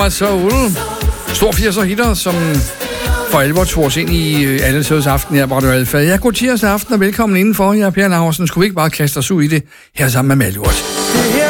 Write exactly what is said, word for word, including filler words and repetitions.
Soul. Stor firser hitter, som for alvor tog os ind i alle sødes aften her på Radio Alfa. Ja, god tirsdag aften og velkommen indenfor. Jeg er Per Laursen. Skulle vi ikke bare kaste os ud i det her sammen med Malurt?